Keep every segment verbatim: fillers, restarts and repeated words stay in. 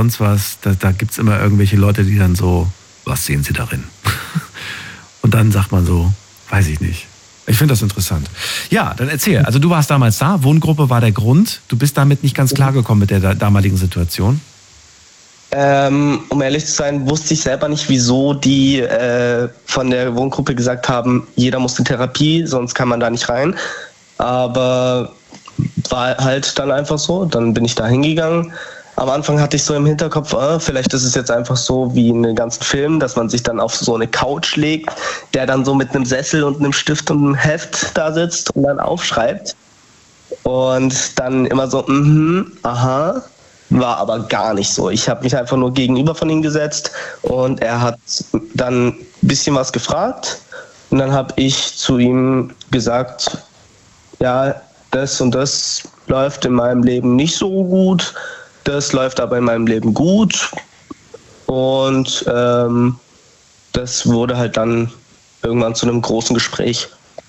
sonst was, da, da gibt es immer irgendwelche Leute, die dann so, was sehen sie darin? Und dann sagt man so, weiß ich nicht. Ich finde das interessant. Ja, dann erzähl. Also du warst damals da, Wohngruppe war der Grund. Du bist damit nicht ganz klargekommen mit der da- damaligen Situation. Ähm, um ehrlich zu sein, wusste ich selber nicht, wieso die äh, von der Wohngruppe gesagt haben, jeder muss in Therapie, sonst kann man da nicht rein. Aber war halt dann einfach so. Dann bin ich da hingegangen. Am Anfang hatte ich so im Hinterkopf, äh, vielleicht ist es jetzt einfach so wie in den ganzen Filmen, dass man sich dann auf so eine Couch legt, der dann so mit einem Sessel und einem Stift und einem Heft da sitzt und dann aufschreibt. Und dann immer so, mhm, aha. War aber gar nicht so. Ich habe mich einfach nur gegenüber von ihm gesetzt und er hat dann ein bisschen was gefragt und dann habe ich zu ihm gesagt, ja, das und das läuft in meinem Leben nicht so gut, das läuft aber in meinem Leben gut und ähm, das wurde halt dann irgendwann zu einem großen Gespräch.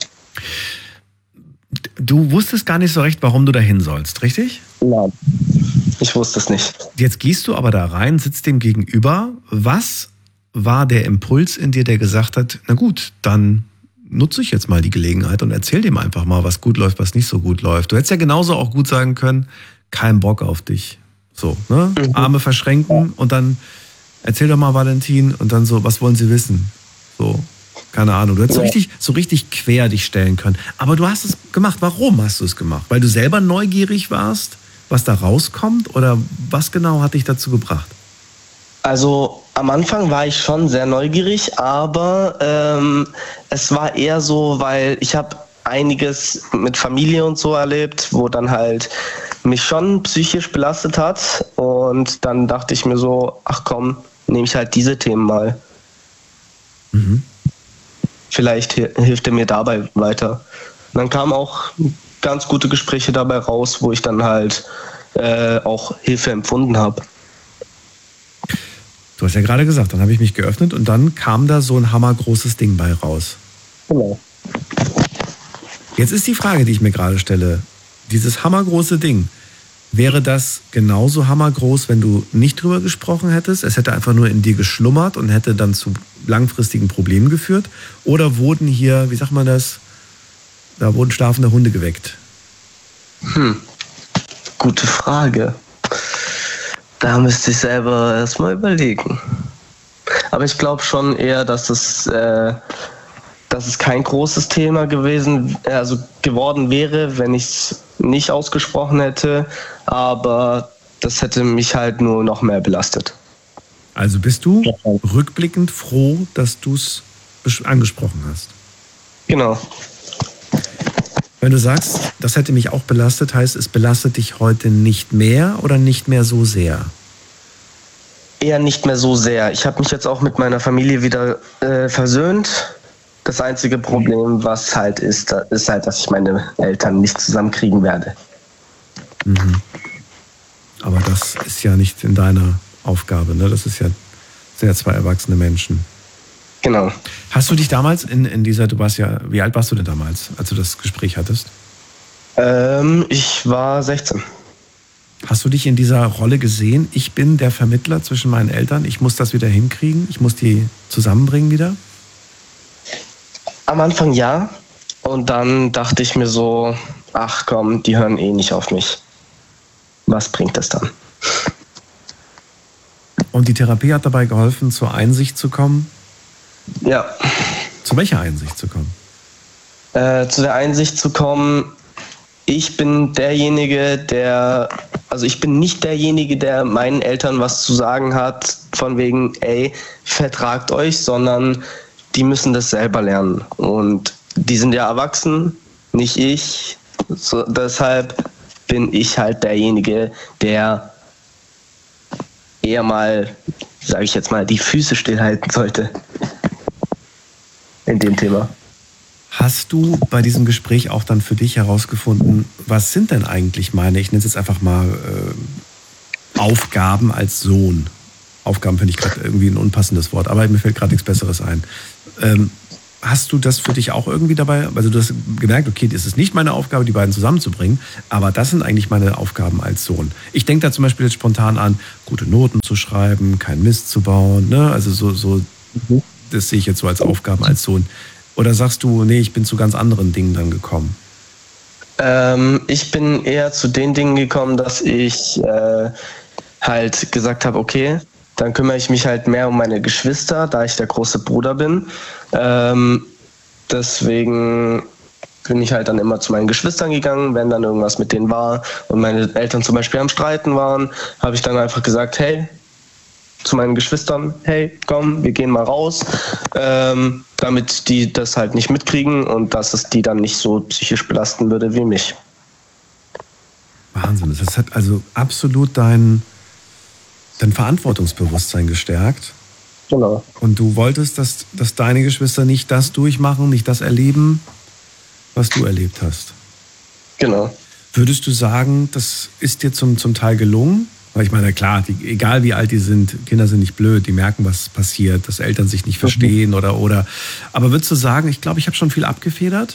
Du wusstest gar nicht so recht, warum du da hin sollst, richtig? Nein, ich wusste es nicht. Jetzt gehst du aber da rein, sitzt dem gegenüber. Was war der Impuls in dir, der gesagt hat, na gut, dann nutze ich jetzt mal die Gelegenheit und erzähl dem einfach mal, was gut läuft, was nicht so gut läuft. Du hättest ja genauso auch gut sagen können, kein Bock auf dich. So, ne? Mhm. Arme verschränken und dann erzähl doch mal, Valentin, und dann so, was wollen Sie wissen? So, keine Ahnung. Du hättest so richtig, so richtig quer dich stellen können. Aber du hast es gemacht. Warum hast du es gemacht? Weil du selber neugierig warst, was da rauskommt? Oder was genau hat dich dazu gebracht? Also am Anfang war ich schon sehr neugierig, aber ähm, es war eher so, weil ich habe einiges mit Familie und so erlebt, wo dann halt mich schon psychisch belastet hat. Und dann dachte ich mir so, ach komm, nehme ich halt diese Themen mal. Mhm. Vielleicht hilft er mir dabei weiter. Und dann kamen auch ganz gute Gespräche dabei raus, wo ich dann halt äh, auch Hilfe empfunden habe. Du hast ja gerade gesagt, dann habe ich mich geöffnet und dann kam da so ein hammergroßes Ding bei raus. Genau. Jetzt ist die Frage, die ich mir gerade stelle, dieses hammergroße Ding, wäre das genauso hammergroß, wenn du nicht drüber gesprochen hättest? Es hätte einfach nur in dir geschlummert und hätte dann zu langfristigen Problemen geführt? Oder wurden hier, wie sagt man das, da wurden schlafende Hunde geweckt? Hm, gute Frage. Da müsste ich selber erstmal überlegen. Aber ich glaube schon eher, dass es, äh, dass es kein großes Thema gewesen, also geworden wäre, wenn ich es nicht ausgesprochen hätte. Aber das hätte mich halt nur noch mehr belastet. Also bist du ja rückblickend froh, dass du es angesprochen hast? Genau. Wenn du sagst, das hätte mich auch belastet, heißt es belastet dich heute nicht mehr oder nicht mehr so sehr? Eher nicht mehr so sehr. Ich habe mich jetzt auch mit meiner Familie wieder äh, versöhnt. Das einzige Problem, was halt ist, ist halt, dass ich meine Eltern nicht zusammenkriegen werde. Mhm. Aber das ist ja nicht in deiner Aufgabe, ne? Das ist ja, sind ja zwei erwachsene Menschen. Genau. Hast du dich damals in, in dieser, du warst ja, wie alt warst du denn damals, als du das Gespräch hattest? Ähm, ich war sechzehn. Hast du dich in dieser Rolle gesehen? Ich bin der Vermittler zwischen meinen Eltern, ich muss das wieder hinkriegen, ich muss die zusammenbringen wieder? Am Anfang ja. Und dann dachte ich mir so, ach komm, die hören eh nicht auf mich. Was bringt das dann? Und die Therapie hat dabei geholfen, zur Einsicht zu kommen? Ja. Zu welcher Einsicht zu kommen? Äh, zu der Einsicht zu kommen, ich bin derjenige, der, also ich bin nicht derjenige, der meinen Eltern was zu sagen hat, von wegen, ey, vertragt euch, sondern die müssen das selber lernen. Und die sind ja erwachsen, nicht ich. So, deshalb bin ich halt derjenige, der eher mal, sage ich jetzt mal, die Füße stillhalten sollte. In dem Thema. Hast du bei diesem Gespräch auch dann für dich herausgefunden, was sind denn eigentlich meine, ich nenne es jetzt einfach mal äh, Aufgaben als Sohn? Aufgaben finde ich gerade irgendwie ein unpassendes Wort, aber mir fällt gerade nichts Besseres ein. Ähm, hast du das für dich auch irgendwie dabei, also du hast gemerkt, okay, das ist nicht meine Aufgabe, die beiden zusammenzubringen, aber das sind eigentlich meine Aufgaben als Sohn. Ich denke da zum Beispiel jetzt spontan an, gute Noten zu schreiben, keinen Mist zu bauen, ne? Also so, so mhm. das sehe ich jetzt so als Aufgaben als Sohn. Oder sagst du, nee, ich bin zu ganz anderen Dingen dann gekommen? Ähm, ich bin eher zu den Dingen gekommen, dass ich äh, halt gesagt habe, okay, dann kümmere ich mich halt mehr um meine Geschwister, da ich der große Bruder bin. Ähm, deswegen bin ich halt dann immer zu meinen Geschwistern gegangen, wenn dann irgendwas mit denen war und meine Eltern zum Beispiel am Streiten waren, habe ich dann einfach gesagt, hey, zu meinen Geschwistern, hey, komm, wir gehen mal raus, ähm, damit die das halt nicht mitkriegen und dass es die dann nicht so psychisch belasten würde wie mich. Wahnsinn, das hat also absolut dein, dein Verantwortungsbewusstsein gestärkt. Genau. Und du wolltest, dass, dass deine Geschwister nicht das durchmachen, nicht das erleben, was du erlebt hast. Genau. Würdest du sagen, das ist dir zum, zum Teil gelungen? Weil ich meine, klar, die, egal wie alt die sind, Kinder sind nicht blöd, die merken, was passiert, dass Eltern sich nicht verstehen mhm. oder, oder. Aber würdest du sagen, ich glaube, ich habe schon viel abgefedert?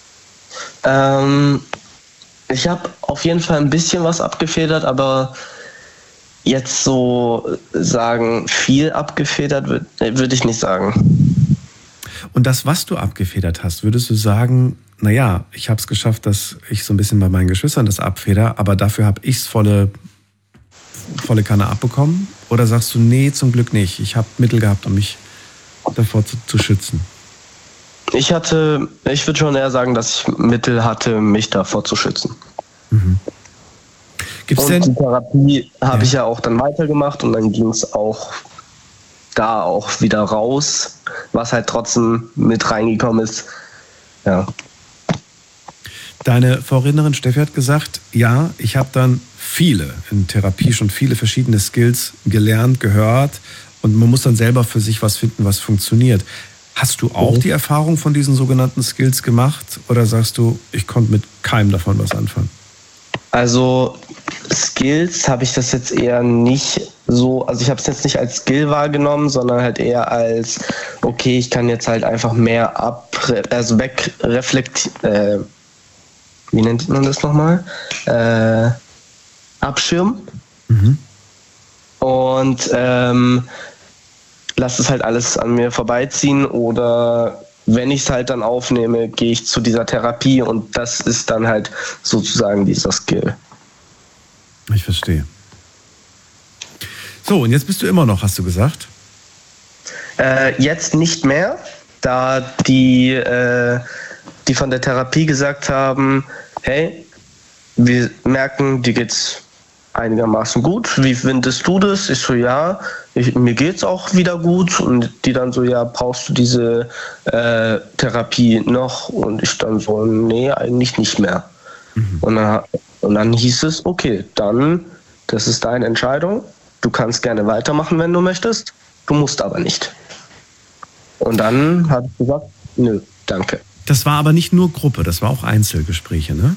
Ähm, ich habe auf jeden Fall ein bisschen was abgefedert, aber jetzt so sagen, viel abgefedert würde würd ich nicht sagen. Und das, was du abgefedert hast, würdest du sagen, naja, ich habe es geschafft, dass ich so ein bisschen bei meinen Geschwistern das abfeder, aber dafür habe ich es volle, volle Kanne abbekommen? Oder sagst du, nee, zum Glück nicht, ich habe Mittel gehabt, um mich davor zu, zu schützen? Ich hatte, ich würde schon eher sagen, dass ich Mittel hatte, mich davor zu schützen. Mhm. Gibt's und denn? Die Therapie habe ja. ich ja auch dann weitergemacht und dann ging es auch da auch wieder raus, was halt trotzdem mit reingekommen ist. Ja. Deine Vorrednerin Steffi hat gesagt, ja, ich habe dann viele in Therapie schon viele verschiedene Skills gelernt, gehört und man muss dann selber für sich was finden, was funktioniert. Hast du auch mhm. die Erfahrung von diesen sogenannten Skills gemacht oder sagst du, ich konnte mit keinem davon was anfangen? Also Skills habe ich das jetzt eher nicht so, also ich habe es jetzt nicht als Skill wahrgenommen, sondern halt eher als, okay, ich kann jetzt halt einfach mehr ab, also wegreflektieren, äh, wie nennt man das nochmal? Äh, abschirmen. Mhm. Und ähm, lass es halt alles an mir vorbeiziehen oder wenn ich es halt dann aufnehme, gehe ich zu dieser Therapie und das ist dann halt sozusagen dieser Skill. Ich verstehe. So, und jetzt bist du immer noch, hast du gesagt? Äh, jetzt nicht mehr, da die, äh, die von der Therapie gesagt haben, hey, wir merken, dir geht's einigermaßen gut. Wie findest du das? Ich so, ja, ich, mir geht's auch wieder gut. Und die dann so, ja, brauchst du diese äh, Therapie noch? Und ich dann so, nee, eigentlich nicht mehr. Mhm. Und, dann, und dann hieß es, okay, dann, das ist deine Entscheidung. Du kannst gerne weitermachen, wenn du möchtest. Du musst aber nicht. Und dann habe ich gesagt, nö, danke. Das war aber nicht nur Gruppe, das war auch Einzelgespräche, ne?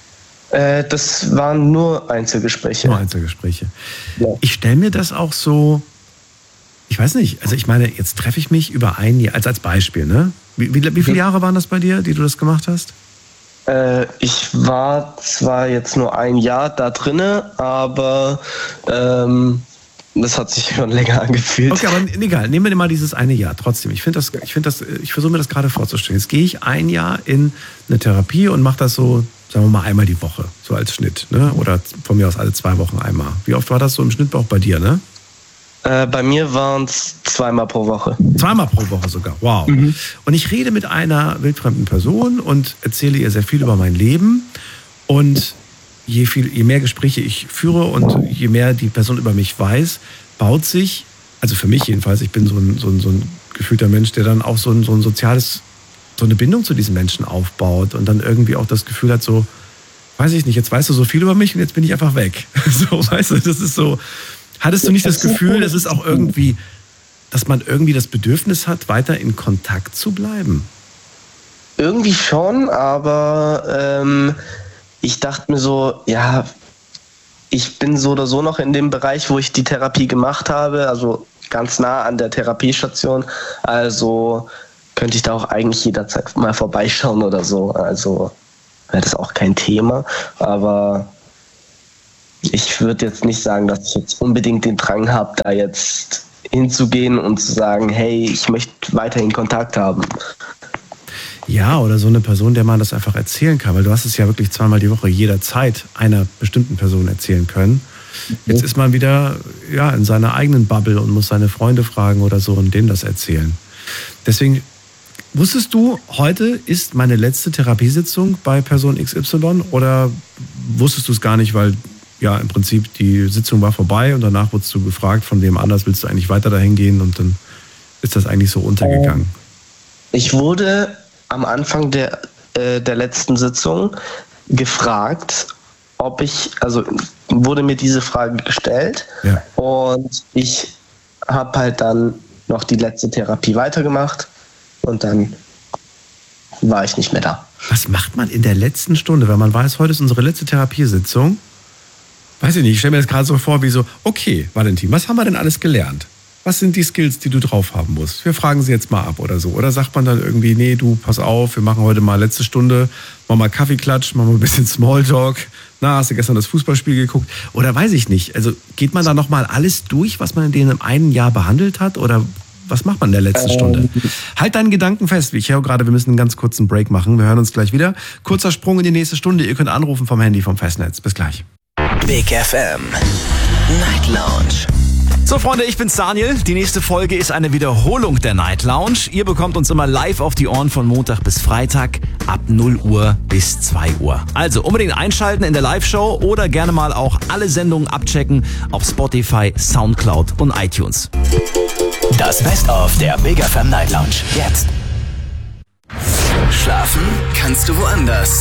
Äh, das waren nur Einzelgespräche. Nur Einzelgespräche. Ja. Ich stelle mir das auch so, ich weiß nicht, also ich meine, jetzt treffe ich mich über ein Jahr, als, als Beispiel, ne? Wie, wie, wie viele Jahre waren das bei dir, die du das gemacht hast? Äh, ich war zwar jetzt nur ein Jahr da drinne, aber ähm, das hat sich schon länger angefühlt. Okay, aber egal, nehmen wir mal dieses eine Jahr trotzdem. Ich finde das, ich finde das, ich versuche mir das gerade vorzustellen. Jetzt gehe ich ein Jahr in eine Therapie und mache das so, sagen wir mal, einmal die Woche, so als Schnitt, ne? Oder von mir aus alle zwei Wochen einmal. Wie oft war das so im Schnitt auch bei dir, ne? Äh, bei mir waren es zweimal pro Woche. Zweimal pro Woche sogar, wow. Mhm. Und ich rede mit einer wildfremden Person und erzähle ihr sehr viel über mein Leben. Und je, viel, je mehr Gespräche ich führe und je mehr die Person über mich weiß, baut sich, also für mich jedenfalls, ich bin so ein, so ein, so ein gefühlter Mensch, der dann auch so ein, so ein soziales, so eine Bindung zu diesen Menschen aufbaut und dann irgendwie auch das Gefühl hat, so, weiß ich nicht, jetzt weißt du so viel über mich und jetzt bin ich einfach weg. So, weißt du, das ist so, hattest du nicht das Gefühl, das ist auch irgendwie, dass man irgendwie das Bedürfnis hat, weiter in Kontakt zu bleiben? Irgendwie schon, aber ähm, ich dachte mir so, ja, ich bin so oder so noch in dem Bereich, wo ich die Therapie gemacht habe, also ganz nah an der Therapiestation. Also könnte ich da auch eigentlich jederzeit mal vorbeischauen oder so. Also wäre das auch kein Thema. Aber ich würde jetzt nicht sagen, dass ich jetzt unbedingt den Drang habe, da jetzt hinzugehen und zu sagen, hey, ich möchte weiterhin Kontakt haben. Ja, oder so eine Person, der man das einfach erzählen kann, weil du hast es ja wirklich zweimal die Woche jederzeit einer bestimmten Person erzählen können. Jetzt ist man wieder ja, in seiner eigenen Bubble und muss seine Freunde fragen oder so und denen das erzählen. Deswegen, wusstest du, heute ist meine letzte Therapiesitzung bei Person X Y oder wusstest du es gar nicht, weil ja im Prinzip die Sitzung war vorbei und danach wurdest du gefragt, von wem anders willst du eigentlich weiter dahin gehen und dann ist das eigentlich so untergegangen? Ich wurde am Anfang der, äh, der letzten Sitzung gefragt, ob ich, also wurde mir diese Frage gestellt ja. und ich habe halt dann noch die letzte Therapie weitergemacht und dann war ich nicht mehr da. Was macht man in der letzten Stunde, wenn man weiß, heute ist unsere letzte Therapiesitzung? Weiß ich nicht, ich stelle mir das gerade so vor, wie so, okay, Valentin, was haben wir denn alles gelernt? Was sind die Skills, die du drauf haben musst? Wir fragen sie jetzt mal ab oder so. Oder sagt man dann irgendwie, nee, du, pass auf, wir machen heute mal letzte Stunde, machen mal Kaffeeklatsch, machen mal ein bisschen Smalltalk. Na, hast du gestern das Fußballspiel geguckt? Oder weiß ich nicht. Also geht man da nochmal alles durch, was man in dem einen Jahr behandelt hat? Oder was macht man in der letzten ähm. Stunde? Halt deinen Gedanken fest. Ich höre gerade, wir müssen einen ganz kurzen Break machen. Wir hören uns gleich wieder. Kurzer Sprung in die nächste Stunde. Ihr könnt anrufen vom Handy, vom Festnetz. Bis gleich. Big F M Night Lounge. So Freunde, ich bin's Daniel. Die nächste Folge ist eine Wiederholung der Night Lounge. Ihr bekommt uns immer live auf die Ohren von Montag bis Freitag ab null Uhr bis zwei Uhr. Also unbedingt einschalten in der Live-Show oder gerne mal auch alle Sendungen abchecken auf Spotify, Soundcloud und iTunes. Das Best-of der Big F M Night Lounge. Jetzt. Schlafen kannst du woanders.